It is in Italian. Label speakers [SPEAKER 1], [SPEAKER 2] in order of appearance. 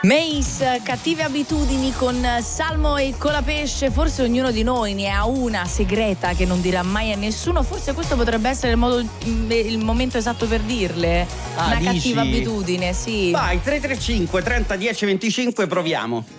[SPEAKER 1] Mace, cattive abitudini con Salmo e Colapesce. Forse ognuno di noi ne ha una segreta che non dirà mai a nessuno. Forse questo potrebbe essere il momento esatto per dirle. Una
[SPEAKER 2] dici?
[SPEAKER 1] cattiva abitudine, sì.
[SPEAKER 2] Vai, 335 30 10 25, proviamo.